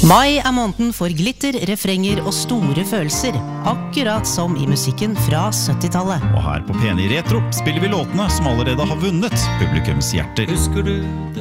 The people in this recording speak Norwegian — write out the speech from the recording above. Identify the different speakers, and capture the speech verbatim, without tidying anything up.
Speaker 1: Mai er måneden for glitter, refrenger og store følelser, akkurat som i musikken fra syttitallet.
Speaker 2: Og her på P N I Retro spiller vi låtene som allerede har vunnet publikums hjerter.
Speaker 3: Husker du